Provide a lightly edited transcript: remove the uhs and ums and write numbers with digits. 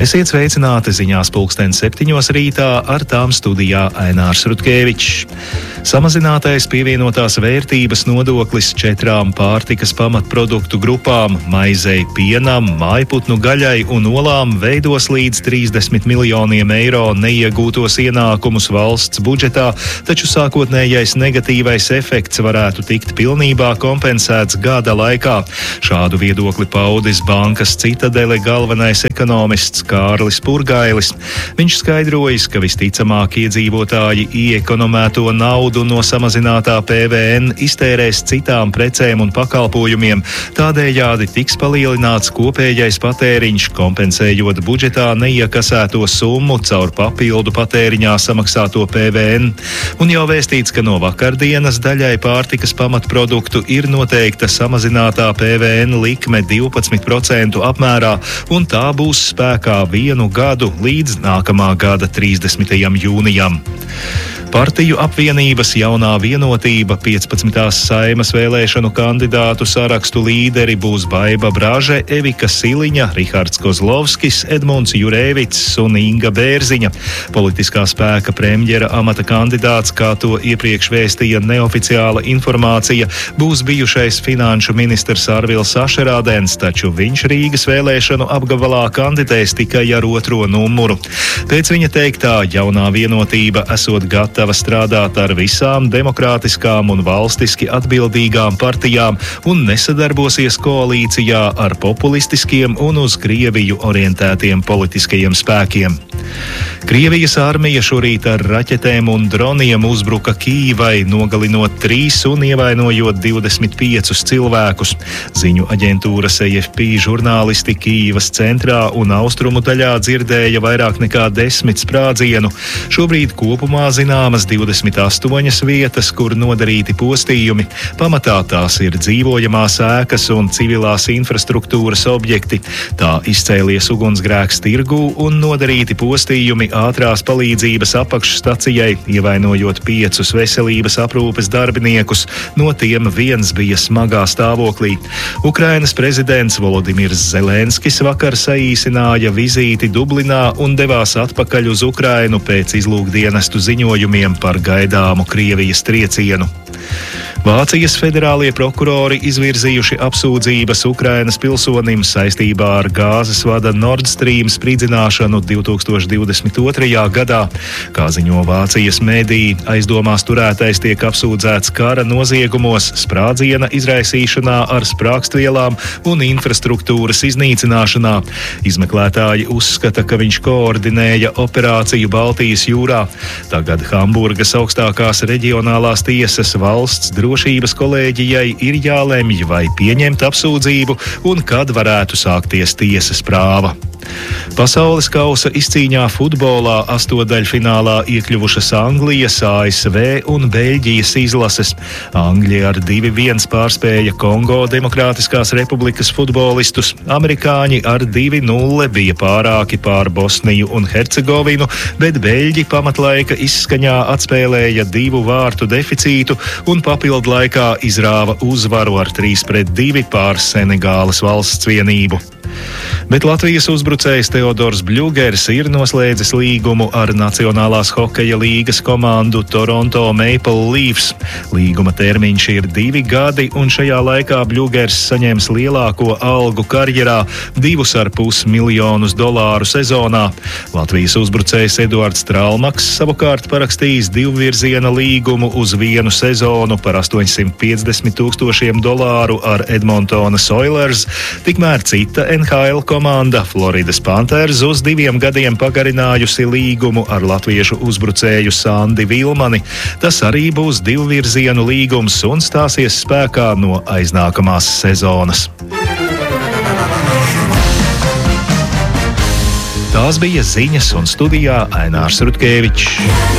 Esiet sveicināti ziņās 7:00 rītā, ar tām studijā Ainārs Rutkevičs. Samazinātais pievienotās vērtības nodoklis 4 pārtikas pamatproduktu grupām - maizei, pienam, mājputnu gaļai un olām - veidos līdz 30 miljoniem eiro neiegūtos ienākumus valsts budžetā, taču sākotnējais negatīvais efekts varētu tikt pilnībā kompensēts gada laikā. Šādu viedokli paudis bankas Citadele galvenais ekonomists Kārlis Purgailis. Viņš skaidrojis, ka visticamāk iedzīvotāji iekonomēto naudu no samazinātā PVN iztērēs citām precēm un pakalpojumiem, tādējādi tiks palielināts kopējais patēriņš, kompensējot budžetā neiekasēto summu caur papildu patēriņā samaksāto PVN. Un jau vēstīts, ka no vakardienas daļai pārtikas pamatproduktu ir noteikta samazinātā PVN likme 12% apmērā, un tā būs spēkā 1 gadu līdz nākamā gada 30. jūnijam. Partiju apvienības Jaunā vienotība 15. Saeimas vēlēšanu kandidātu sarakstu līderi būs Baiba Braže, Evika Siliņa, Rihards Kozlovskis, Edmunds Jurēvics un Inga Bērziņa. Politiskā spēka premjera amata kandidāts, kā to iepriekš vēstīja neoficiāla informācija, būs bijušais finanšu ministrs Arvils Ašerādens, taču viņš Rīgas vēlēšanu apgabalā kandidēs tikai ar 2. numuru. Pēc viņa teiktā, Jaunā vienotība esot gatava strādāt ar visām demokrātiskām un valstiski atbildīgām partijām un nesadarbosies koalīcijā ar populistiskiem un uz Krieviju orientētiem politiskajiem spēkiem. Krievijas armija šorīt ar raķetēm un droniem uzbruka Kīvai, nogalinot 3 un ievainojot 25 cilvēkus. Ziņu aģentūras AFP žurnālisti Kīvas centrā un austrumu daļā dzirdēja vairāk nekā 10 sprādzienu. Šobrīd kopumā zināmas 28 vietas, kur nodarīti postījumi. Pamatā tās ir dzīvojamās ēkas un civilās infrastruktūras objekti. Tā izcēlies ugunsgrēks tirgū un nodarīti postījumi ātrās palīdzības apakšstacijai, ievainojot 5 veselības aprūpes darbiniekus, no tiem 1 bija smagā stāvoklī. Ukrainas prezidents Volodimirs Zelenskis vakar saīsināja vizīti Dublinā un devās atpakaļ uz Ukrainu pēc izlūkdienestu ziņojumiem par gaidāmu Krievijas triecienu. Vācijas federālie prokurori izvirzījuši apsūdzības Ukrainas pilsonim saistībā ar gāzes vada Nord Stream spridzināšanu 2022. gadā. Kā ziņo Vācijas mēdīji, aizdomās turētais tiek apsūdzēts kara noziegumos, sprādziena izraisīšanā ar sprākstvielām un infrastruktūras iznīcināšanā. Izmeklētāji uzskata, ka viņš koordinēja operāciju Baltijas jūrā. Tagad Hamburgas augstākās reģionālās tiesas valsts drošības kolēģijai ir jālemj, vai pieņemt apsūdzību un kad varētu sākties tiesas prāva. Pasaules kausa izcīņā futbolā 8daļfinālā iekļuvušas Anglijas, ASV un Beļģijas izlases. Angļi ar 2-1 pārspēja Kongo Demokrātiskās republikas futbolistus, amerikāņi ar 2-0 bija pārāki pār Bosniju un Hercegovinu, bet Beļģi pamatlaika izskaņā atspēlēja 2 vārtu deficītu un papildlaikā izrāva uzvaru ar 3-2 pār Senegāles valsts vienību. Bet Latvijas uzbrucējs Teodors Bļugers ir noslēdzis līgumu ar Nacionālās hokeja līgas komandu Toronto Maple Leafs. Līguma termiņš ir 2 gadi, un šajā laikā Bļugers saņems lielāko algu karjerā - $2,5 miljonus sezonā. Latvijas uzbrucējs Eduards Strālmaks savukārt parakstījis 2-virziena līgumu uz 1 sezonu par $850,000 ar Edmontonas Oilers, tikmēr cita NHL komanda Floridas Panthers uz 2 gadiem pagarinājusi līgumu ar latviešu uzbrucēju Sandi Vilmani. Tas arī būs 2-virzienu līgums un stāsies spēkā no aiznākamās sezonas. Tās bija ziņas, un studijā Ainārs Rutkevičs.